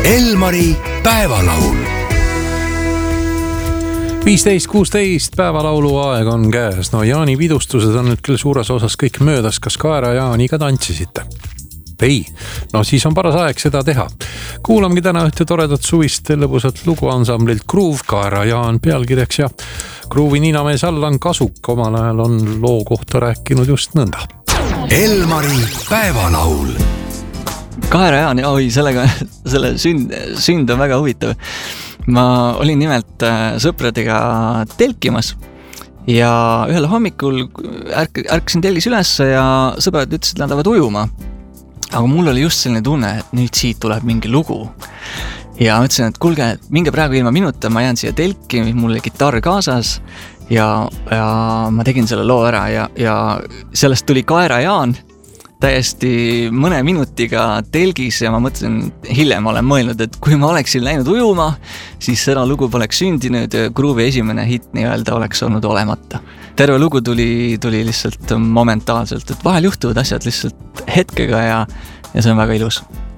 Elmari päevalaul. 15.16 päevalaulu aeg on käes. No Jaani pidustused on nüüd küll suures osas kõik möödas. Kas Kaera Jaaniga tantsisite? Ei, no siis on paras aeg seda teha. Kuulamegi täna ühte toredat suvist lõbusat lugu ansamblilt Groove, Kaera Jaan pealkirjaks ja Groove'i ninamees Allan Kasuk omal ajal on loo kohta rääkinud just nõnda. Elmari päevalaul. Kaera Jaan, selle sünd on väga huvitav. Ma olin nimelt sõpradega telkimas ja ühel hommikul ärkasin telgis üles ja sõbrad ütlesid, et nad lähevad ujuma. Aga mul oli just selline tunne, et nüüd siit tuleb mingi lugu. Ja mõtlesin, et kuulge, minge praegu ilma minuta, ma jään siia telki, mul oli kitarr kaasas ja ma tegin selle loo ära ja sellest tuli Kaera Jaan täiesti mõne minutiga telgis ja ma mõtlesin, hiljem olen mõelnud, et kui ma oleksin läinud ujuma, siis seda lugu poleks sündinud ja Groove'i esimene hitt nii-öelda oleks olnud olemata. Terve lugu tuli lihtsalt momentaalselt, et vahel juhtuvad asjad lihtsalt hetkega ja see on väga ilus.